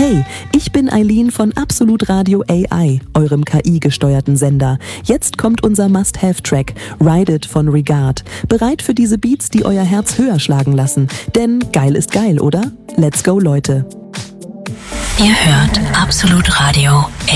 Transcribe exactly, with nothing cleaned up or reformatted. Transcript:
Hey, ich bin Eileen von Absolut Radio A I, eurem K I-gesteuerten Sender. Jetzt kommt unser Must-Have-Track, Ride It von Regard. Bereit für diese Beats, die euer Herz höher schlagen lassen? Denn geil ist geil, oder? Let's go, Leute. Ihr hört Absolut Radio